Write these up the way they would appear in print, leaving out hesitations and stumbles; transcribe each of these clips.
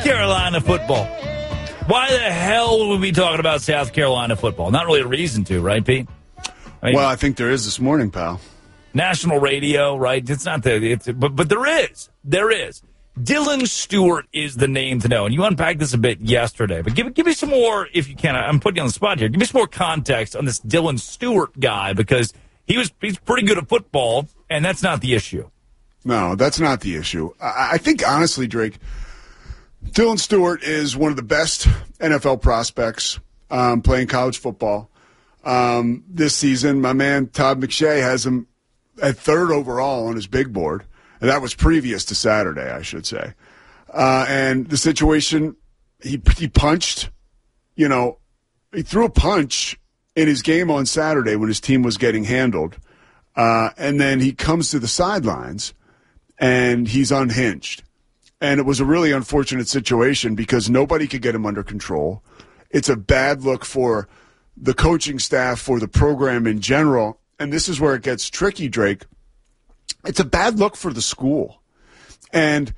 Carolina football. Why the hell would we be talking about South Carolina football? Not really a reason to, right, Pete? Well, I think there is this morning, pal. National radio, right? It's not but there is. There is. Dylan Stewart is the name to know. And you unpacked this a bit yesterday. But give me some more, if you can. I'm putting you on the spot here. Give me some more context on this Dylan Stewart guy, because he's pretty good at football, and that's not the issue. No, that's not the issue. I think, honestly, Drake, Dylan Stewart is one of the best NFL prospects playing college football this season. My man Todd McShay has him at third overall on his big board. And that was previous to Saturday, I should say. And the situation, he punched, he threw a punch in his game on Saturday when his team was getting handled. And then he comes to the sidelines, and he's unhinged. And it was a really unfortunate situation because nobody could get him under control. It's a bad look for the coaching staff, for the program in general. And this is where it gets tricky, Drake. It's a bad look for the school. And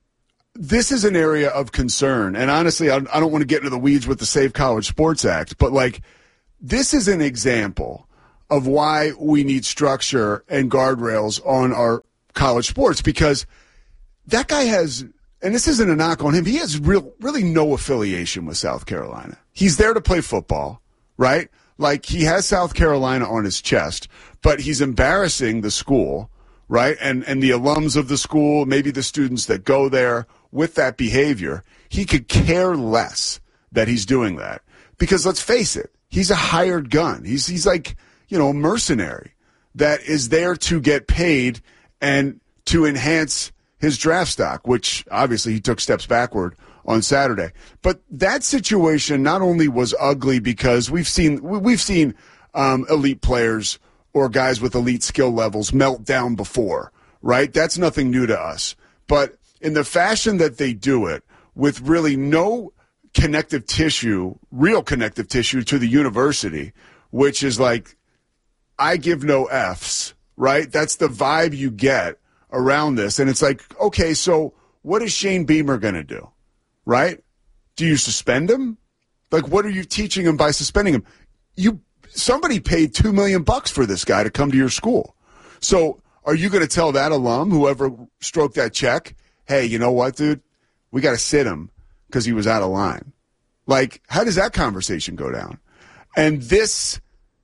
this is an area of concern. And honestly, I don't want to get into the weeds with the Save College Sports Act, but this is an example of why we need structure and guardrails on our college sports, because that guy has, and this isn't a knock on him, he has really no affiliation with South Carolina. He's there to play football, right? He has South Carolina on his chest, but he's embarrassing the school, right? And the alums of the school, maybe the students that go there with that behavior. He could care less that he's doing that, because let's face it, he's a hired gun. He's like, a mercenary that is there to get paid and to enhance his draft stock, which obviously he took steps backward on Saturday. But that situation not only was ugly because we've seen elite players or guys with elite skill levels melt down before, right? That's nothing new to us. But in the fashion that they do it, with really no connective tissue, real connective tissue to the university, which is I give no Fs, right? That's the vibe you get around this. And it's okay, so what is Shane Beamer going to do, right? Do you suspend him? What are you teaching him by suspending him? Somebody paid $2 million for this guy to come to your school. So are you going to tell that alum, whoever stroked that check, hey, you know what, dude? We got to sit him because he was out of line. How does that conversation go down? And this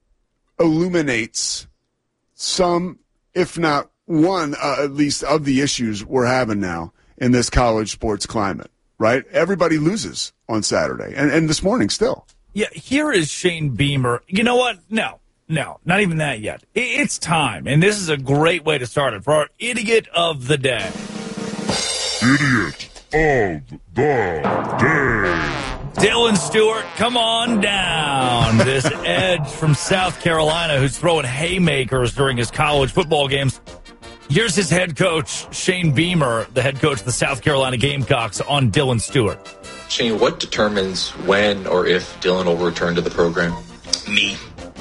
illuminates some, if not one, at least of the issues we're having now in this college sports climate, right? Everybody loses on Saturday and this morning still. Yeah, here is Shane Beamer. You know what? No, not even that yet. It's time, and this is a great way to start it for our Idiot of the Day. Idiot of the Day. Dylan Stewart, come on down. This edge from South Carolina who's throwing haymakers during his college football games. Here's his head coach, Shane Beamer, the head coach of the South Carolina Gamecocks, on Dylan Stewart. Shane, what determines when or if Dylan will return to the program? Me.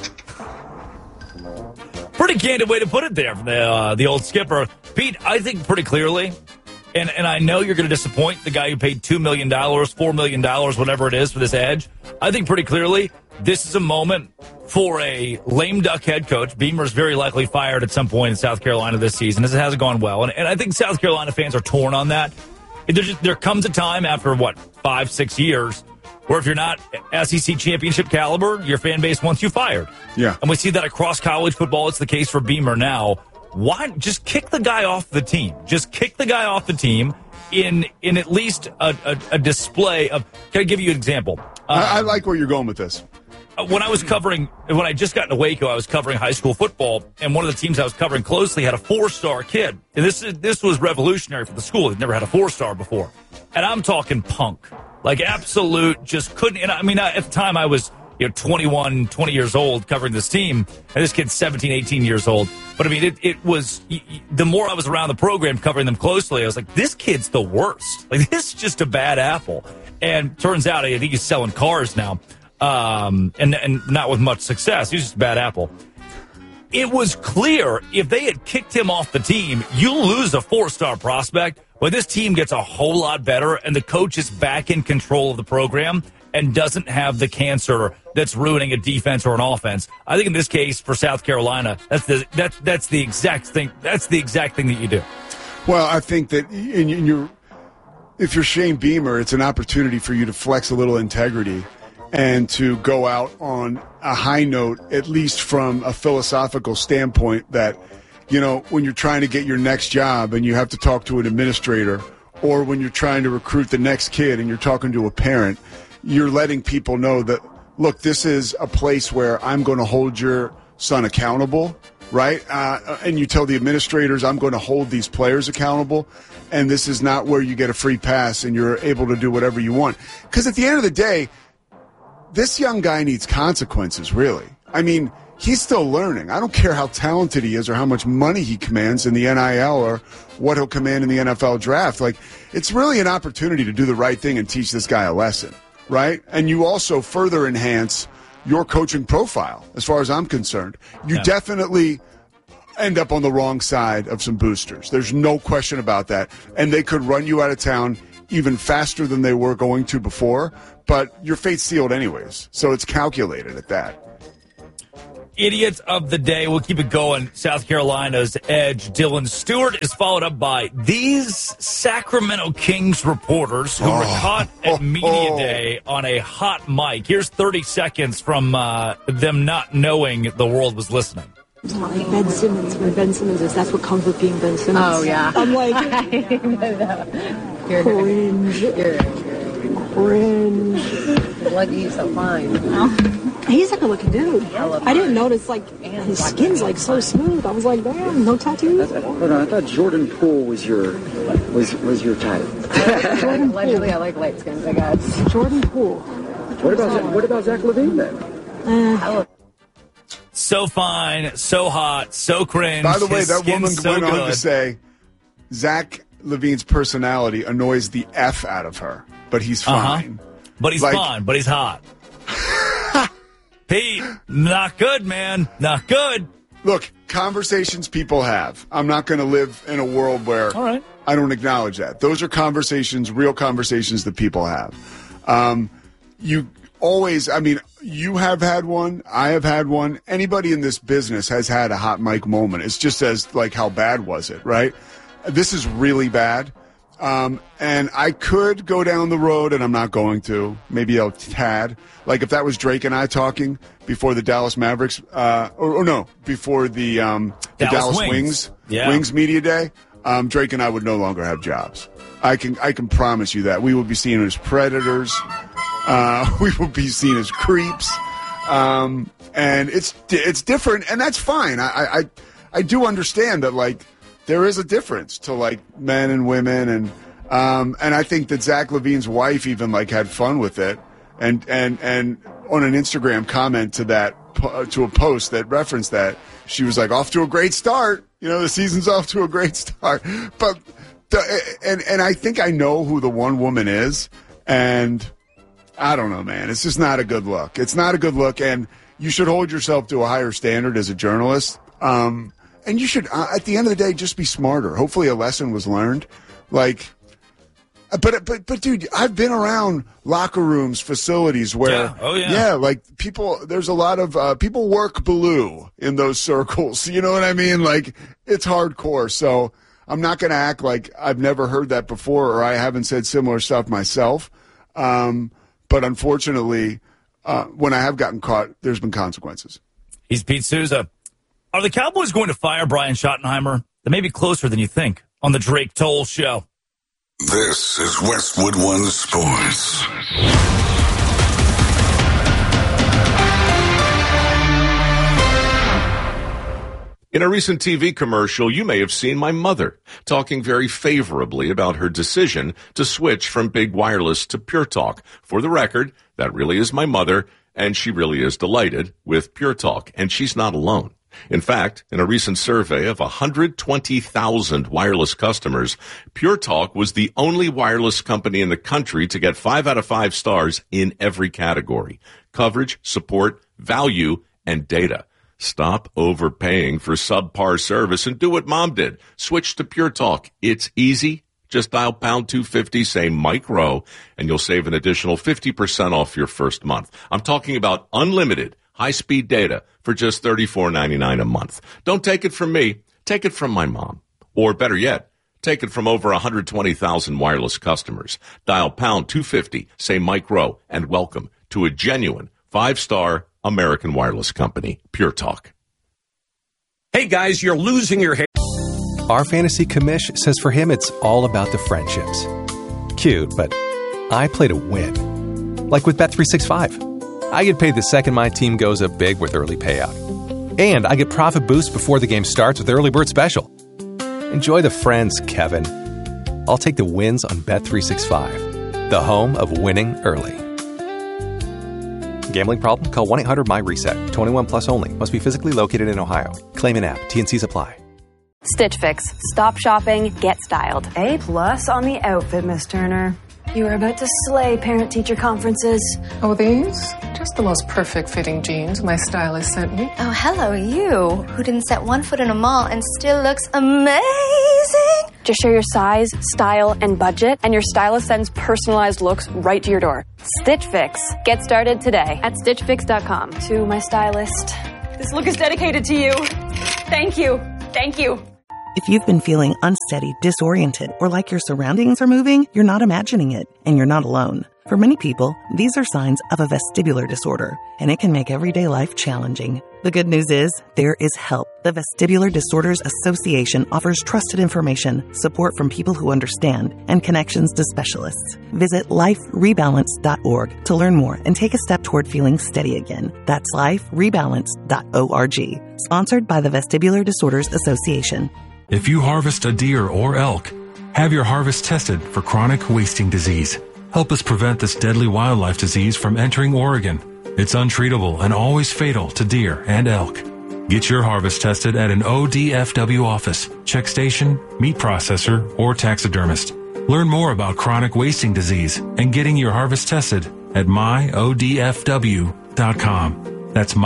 Pretty candid way to put it there from the old skipper. Pete, I think pretty clearly, and I know you're going to disappoint the guy who paid $2 million, $4 million, whatever it is for this edge. I think pretty clearly this is a moment for a lame duck head coach. Beamer's very likely fired at some point in South Carolina this season. This hasn't gone well, and I think South Carolina fans are torn on that. There comes a time after, 5-6 years, where if you're not SEC championship caliber, your fan base wants you fired. Yeah. And we see that across college football. It's the case for Beamer now. Why just kick the guy off the team? Just kick the guy off the team in at least a display of. Can I give you an example? I like where you're going with this. When I just got to Waco, I was covering high school football, and one of the teams I was covering closely had a 4-star kid. And this was revolutionary for the school. They'd never had a 4-star before. And I'm talking punk. Absolute, just couldn't. And at the time I was 21, 20 years old covering this team, and this kid's 17, 18 years old. But it was, the more I was around the program covering them closely, I was like, this kid's the worst. This is just a bad apple. And turns out, I think he's selling cars now. And not with much success. He was just a bad apple. It was clear if they had kicked him off the team, you lose a 4-star prospect. But this team gets a whole lot better, and the coach is back in control of the program and doesn't have the cancer that's ruining a defense or an offense. I think in this case for South Carolina, that's the exact thing. That's the exact thing that you do. Well, I think that if you're Shane Beamer, it's an opportunity for you to flex a little integrity and to go out on a high note, at least from a philosophical standpoint that, when you're trying to get your next job and you have to talk to an administrator, or when you're trying to recruit the next kid and you're talking to a parent, you're letting people know that, look, this is a place where I'm going to hold your son accountable, right? And you tell the administrators, I'm going to hold these players accountable, and this is not where you get a free pass and you're able to do whatever you want. Because at the end of the day, this young guy needs consequences, really. I mean, he's still learning. I don't care how talented he is or how much money he commands in the NIL or what he'll command in the NFL draft. Like, it's really an opportunity to do the right thing and teach this guy a lesson, right? And you also further enhance your coaching profile, as far as I'm concerned. You definitely end up on the wrong side of some boosters. There's no question about that. And they could run you out of town even faster than they were going to before, but your fate's sealed anyways. So it's calculated at that. Idiot of the day. We'll keep it going. South Carolina's edge, Dylan Stewart, is followed up by these Sacramento Kings reporters who were caught at Media Day on a hot mic. Here's 30 seconds from them not knowing the world was listening. Like Ben Simmons, when Ben Simmons is, that's what comes with being Ben Simmons. Oh, yeah. I'm like, cringe. Blood you so fine. He's like a looking dude. I didn't notice, like, his skin's like so smooth. I was like, damn, no tattoos. Hold on, I thought Jordan Poole was your type. Allegedly, I like light skins, I guess. Jordan Poole. What about Zach LaVine then? So fine, so hot, so cringe. By the way, His that woman skin's so went on good. to say Zach LaVine's personality annoys the F out of her, but he's fine. But he's fine, but he's hot. Pete, not good, man. Not good. Look, conversations people have. I'm not going to live in a world where I don't acknowledge that. Those are conversations, real conversations that people have. You always, I mean, you have had one. I have had one. Anybody in this business has had a hot mic moment. It's just as, like, how bad was it, right? This is really bad. And I could go down the road, and I'm not going to. Maybe I'll tad. Like if that was Drake and I talking before the Dallas Mavericks, before the Dallas Wings Media Day, Drake and I would no longer have jobs. I can promise you that. We would be seen as predators. We would be seen as creeps. And it's different, and that's fine. I do understand that, like, there is a difference to, like, men and women, and I think that Zach LaVine's wife even, like, had fun with it, and on an Instagram comment to a post that referenced that, she was like, off to a great start. The season's off to a great start. But and I think I know who the one woman is, and I don't know, man. It's just not a good look. It's not a good look, and you should hold yourself to a higher standard as a journalist. And you should, at the end of the day, just be smarter. Hopefully a lesson was learned. Like, but dude, I've been around locker rooms, facilities where, like people, there's a lot of, people work blue in those circles. You know what I mean? Like, it's hardcore. So I'm not going to act like I've never heard that before or I haven't said similar stuff myself. But unfortunately, when I have gotten caught, there's been consequences. He's Pete Souza. Are the Cowboys going to fire Brian Schottenheimer? That may be closer than you think on the Drake Toll Show. This is Westwood One Sports. In a recent TV commercial, you may have seen my mother talking very favorably about her decision to switch from Big Wireless to Pure Talk. For the record, that really is my mother, and she really is delighted with Pure Talk, and she's not alone. In fact, in a recent survey of 120,000 wireless customers, Pure Talk was the only wireless company in the country to get 5 out of 5 stars in every category: coverage, support, value, and data. Stop overpaying for subpar service and do what Mom did. Switch to Pure Talk. It's easy, Just dial pound 250, say Mike Rowe, and you'll save an additional 50% off your first month. I'm talking about unlimited high-speed data for just $34.99 a month. Don't take it from me. Take it from my mom. Or better yet, take it from over 120,000 wireless customers. Dial pound 250, say Mike Rowe, and welcome to a genuine 5-star American wireless company, Pure Talk. Hey guys, you're losing your hair. Our fantasy commish says for him it's all about the friendships. Cute, but I play to win. Like with Bet365. I get paid the second my team goes up big with early payout. And I get profit boost before the game starts with Early Bird Special. Enjoy the friends, Kevin. I'll take the wins on Bet365, the home of winning early. Gambling problem? Call 1-800-MY-RESET. 21 plus only. Must be physically located in Ohio. Claim an app. T&Cs apply. Stitch Fix. Stop shopping. Get styled. A+ on the outfit, Miss Turner. You are about to slay parent-teacher conferences. Oh, these? Just the most perfect fitting jeans my stylist sent me. Oh, hello, you, who didn't set one foot in a mall and still looks amazing. Just share your size, style, and budget, and your stylist sends personalized looks right to your door. Stitch Fix. Get started today at StitchFix.com. To my stylist, this look is dedicated to you. Thank you. Thank you. If you've been feeling unsteady, disoriented, or like your surroundings are moving, you're not imagining it, and you're not alone. For many people, these are signs of a vestibular disorder, and it can make everyday life challenging. The good news is, there is help. The Vestibular Disorders Association offers trusted information, support from people who understand, and connections to specialists. Visit liferebalance.org to learn more and take a step toward feeling steady again. That's liferebalance.org. Sponsored by the Vestibular Disorders Association. If you harvest a deer or elk, have your harvest tested for chronic wasting disease. Help us prevent this deadly wildlife disease from entering Oregon. It's untreatable and always fatal to deer and elk. Get your harvest tested at an ODFW office, check station, meat processor, or taxidermist. Learn more about chronic wasting disease and getting your harvest tested at myodfw.com. That's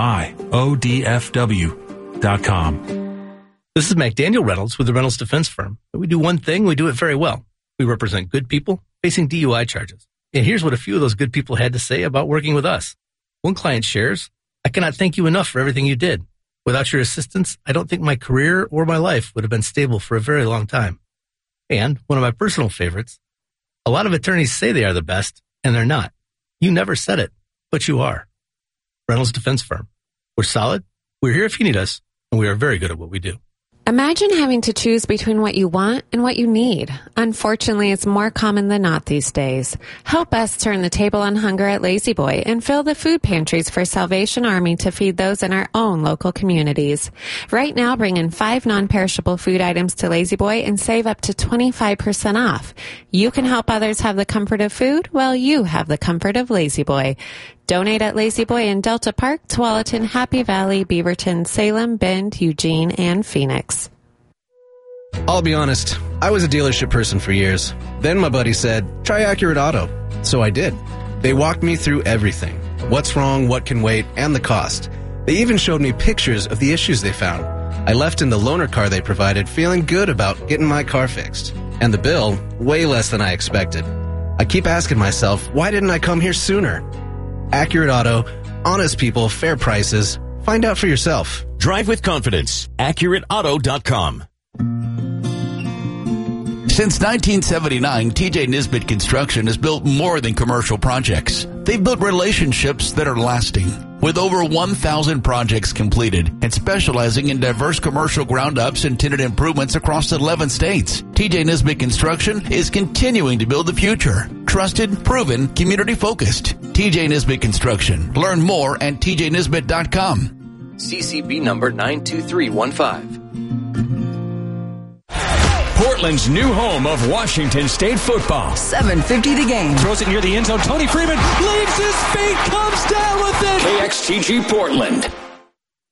myodfw.com. This is McDaniel Reynolds with the Reynolds Defense Firm. We do one thing, we do it very well. We represent good people facing DUI charges. And here's what a few of those good people had to say about working with us. One client shares, "I cannot thank you enough for everything you did. Without your assistance, I don't think my career or my life would have been stable for a very long time." And one of my personal favorites, "A lot of attorneys say they are the best, and they're not. You never said it, but you are." Reynolds Defense Firm. We're solid, we're here if you need us, and we are very good at what we do. Imagine having to choose between what you want and what you need. Unfortunately, it's more common than not these days. Help us turn the table on hunger at Lazy Boy and fill the food pantries for Salvation Army to feed those in our own local communities. Right now, bring in 5 non-perishable food items to Lazy Boy and save up to 25% off. You can help others have the comfort of food while you have the comfort of Lazy Boy. Donate at Lazy Boy in Delta Park, Tualatin, Happy Valley, Beaverton, Salem, Bend, Eugene, and Phoenix. I'll be honest, I was a dealership person for years. Then my buddy said, try Accurate Auto. So I did. They walked me through everything. What's wrong, what can wait, and the cost. They even showed me pictures of the issues they found. I left in the loaner car they provided feeling good about getting my car fixed. And the bill, way less than I expected. I keep asking myself, why didn't I come here sooner? Accurate Auto, honest people, fair prices. Find out for yourself. Drive with confidence. AccurateAuto.com. Since 1979, TJ Nisbet Construction has built more than commercial projects. They've built relationships that are lasting. With over 1,000 projects completed and specializing in diverse commercial ground-ups and tenant improvements across 11 states, TJ Nisbet Construction is continuing to build the future. Trusted, proven, community-focused. TJ Nisbet Construction. Learn more at tjnisbet.com. CCB number 92315. Portland's new home of Washington State football. 7:50 the game. Throws it near the end zone. Tony Freeman leaves his feet, comes down with it. KXTG Portland.